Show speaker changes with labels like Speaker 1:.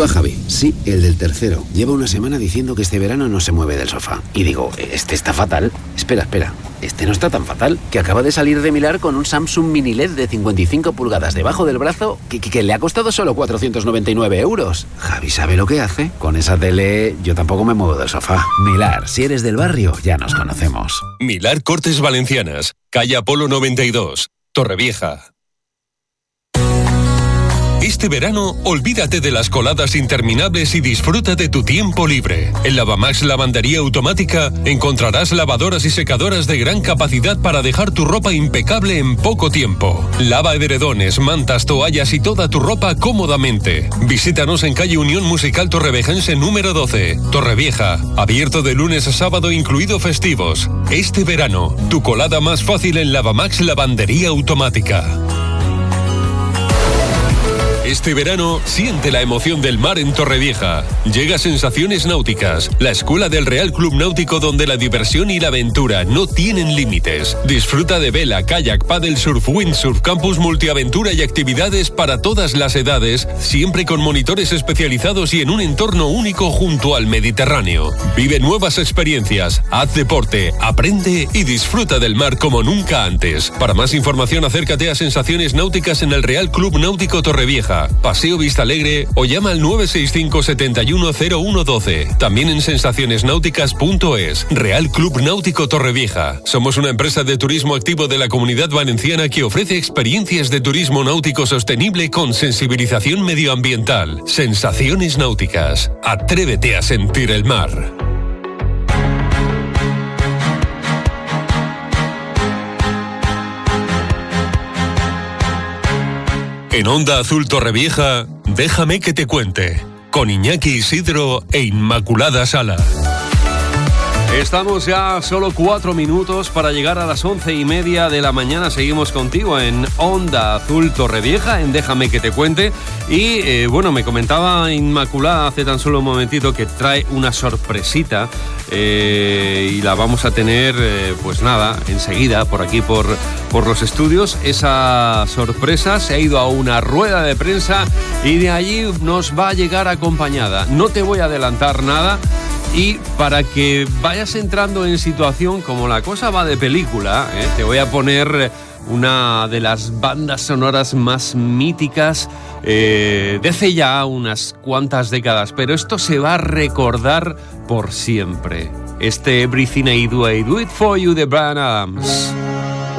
Speaker 1: Hola, Javi. Sí, el del tercero. Lleva una semana diciendo que este verano no se mueve del sofá. Y digo, este está fatal. Espera. Este no está tan fatal. Que acaba de salir de Milar con un Samsung Mini LED de 55 pulgadas debajo del brazo que le ha costado solo 499 euros. Javi sabe lo que hace. Con esa tele yo tampoco me muevo del sofá. Milar, si eres del barrio, ya nos conocemos.
Speaker 2: Milar Cortes Valencianas, calle Apolo 92, Torrevieja. Este verano, olvídate de las coladas interminables y disfruta de tu tiempo libre. En Lavamax Lavandería Automática encontrarás lavadoras y secadoras de gran capacidad para dejar tu ropa impecable en poco tiempo. Lava edredones, mantas, toallas y toda tu ropa cómodamente. Visítanos en calle Unión Musical Torrevejense número 12, Torrevieja. Abierto de lunes a sábado, incluido festivos. Este verano, tu colada más fácil en Lavamax Lavandería Automática. Este verano, siente la emoción del mar en Torrevieja. Llega Sensaciones Náuticas, la escuela del Real Club Náutico donde la diversión y la aventura no tienen límites. Disfruta de vela, kayak, paddle surf, windsurf, campus multiaventura y actividades para todas las edades, siempre con monitores especializados y en un entorno único junto al Mediterráneo. Vive nuevas experiencias, haz deporte, aprende y disfruta del mar como nunca antes. Para más información, acércate a Sensaciones Náuticas en el Real Club Náutico Torrevieja, Paseo Vista Alegre, o llama al 965 71 0112. También en sensacionesnáuticas.es. Real Club Náutico Torrevieja. Somos una empresa de turismo activo de la Comunidad Valenciana que ofrece experiencias de turismo náutico sostenible con sensibilización medioambiental. Sensaciones Náuticas. Atrévete a sentir el mar. En Onda Azul Torrevieja, déjame que te cuente, con Iñaki Isidro e Inmaculada Sala.
Speaker 3: Estamos ya solo 4 minutos para llegar a las 11:30 de la mañana. Seguimos contigo en Onda Azul Torrevieja, en Déjame que te cuente. Y bueno, me comentaba Inmaculada hace tan solo un momentito que trae una sorpresita y la vamos a tener, pues nada, enseguida por aquí, por los estudios. Esa sorpresa se ha ido a una rueda de prensa y de allí nos va a llegar acompañada. No te voy a adelantar nada. Y para que vayas entrando en situación, como la cosa va de película, te voy a poner una de las bandas sonoras más míticas de hace ya unas cuantas décadas, pero esto se va a recordar por siempre. Everything I Do It For You de Bryan Adams.